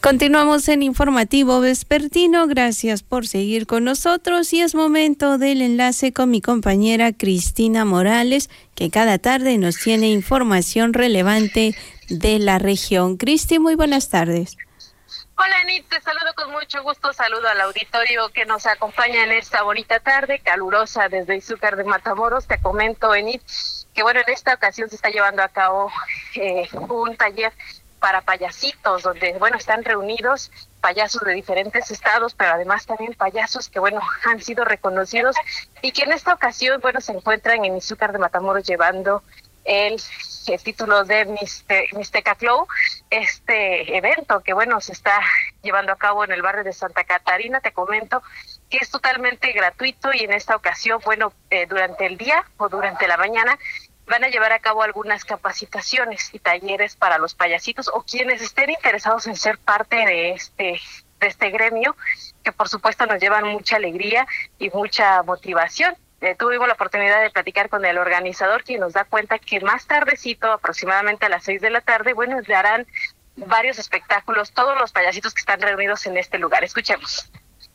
Continuamos en Informativo Vespertino. Gracias por seguir con nosotros y es momento del enlace con mi compañera Cristina Morales, que cada tarde nos tiene información relevante de la región. Cristi, muy buenas tardes. Hola, Enid, te saludo con mucho gusto. Saludo al auditorio que nos acompaña en esta bonita tarde, calurosa desde Izúcar de Matamoros. Te comento, Enid, que en esta ocasión se está llevando a cabo un taller para payasitos, donde, están reunidos payasos de diferentes estados, pero además también payasos que, han sido reconocidos y que en esta ocasión, se encuentran en Izúcar de Matamoros llevando el título de Mixteca Flow, este evento que, se está llevando a cabo en el barrio de Santa Catarina. Te comento que es totalmente gratuito y en esta ocasión, durante el día o durante la mañana, van a llevar a cabo algunas capacitaciones y talleres para los payasitos o quienes estén interesados en ser parte de este gremio, que por supuesto nos llevan mucha alegría y mucha motivación. Tuvimos la oportunidad de platicar con el organizador, quien nos da cuenta que más tardecito, aproximadamente a las 6 de la tarde, le harán varios espectáculos, todos los payasitos que están reunidos en este lugar. Escuchemos.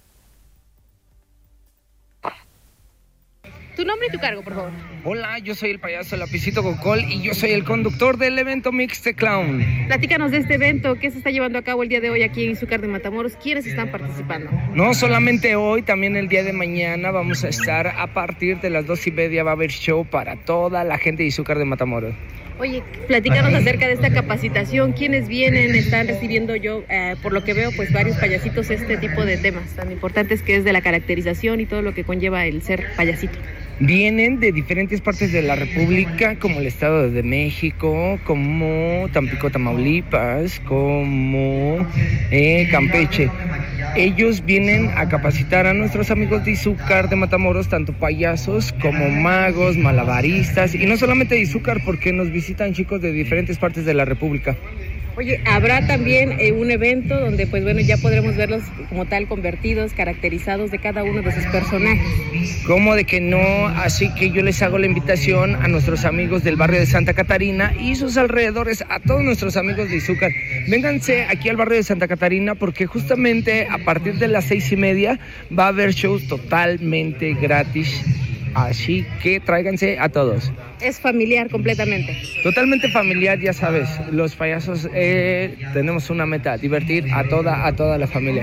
Tu nombre y tu cargo, por favor. Hola, yo soy el payaso Lapicito Cocol y yo soy el conductor del evento Mixteca Clown. Platícanos de este evento, ¿qué se está llevando a cabo el día de hoy aquí en Izúcar de Matamoros? ¿Quiénes están participando? No solamente hoy, también el día de mañana vamos a estar a partir de las 2:30, va a haber show para toda la gente de Izúcar de Matamoros. Oye, platícanos acerca de esta capacitación. ¿Quiénes vienen? Están recibiendo por lo que veo, varios payasitos este tipo de temas tan importantes que es de la caracterización y todo lo que conlleva el ser payasito. Vienen de diferentes partes de la República, como el Estado de México, como Tampico, Tamaulipas, como Campeche. Ellos vienen a capacitar a nuestros amigos de Izúcar de Matamoros, tanto payasos como magos, malabaristas, y no solamente de Izúcar, porque nos visitan chicos de diferentes partes de la República. Oye, habrá también un evento donde, ya podremos verlos como tal convertidos, caracterizados de cada uno de sus personajes. ¿Cómo de que no? Así que yo les hago la invitación a nuestros amigos del barrio de Santa Catarina y sus alrededores, a todos nuestros amigos de Izúcar. Vénganse aquí al barrio de Santa Catarina porque justamente a partir de las 6:30 va a haber shows totalmente gratis. Así que tráiganse a todos. Es familiar completamente. Totalmente familiar, ya sabes. Los payasos tenemos una meta, divertir a toda la familia.